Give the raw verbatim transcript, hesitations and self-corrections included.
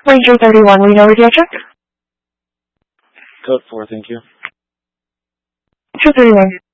Ranger thirty-one, we know rejection. Code four, thank you. two thirty-one.